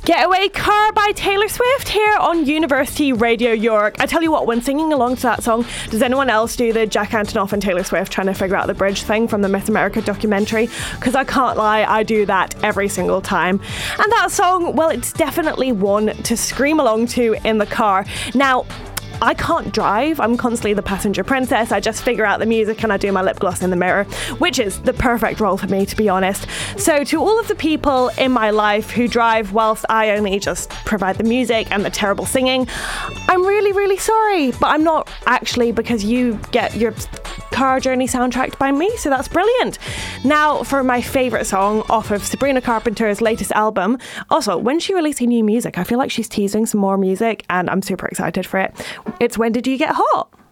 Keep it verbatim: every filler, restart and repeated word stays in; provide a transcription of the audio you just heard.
Getaway Car by Taylor Swift here on University Radio York. I tell you what, when singing along to that song, does anyone else do the Jack Antonoff and Taylor Swift trying to figure out the bridge thing from the Miss America documentary? Because I can't lie, I do that every single time. And that song, well, it's definitely one to scream along to in the car. Now, I can't drive. I'm constantly the passenger princess. I just figure out the music and I do my lip gloss in the mirror, which is the perfect role for me, to be honest. So to all of the people in my life who drive whilst I only just provide the music and the terrible singing, I'm really, really sorry. But I'm not actually, because you get your car journey soundtracked by me, so that's brilliant. Now for my favourite song off of Sabrina Carpenter's latest album. Also, when's she releasing new music? I feel like she's teasing some more music and I'm super excited for it. It's When Did You Get Hot?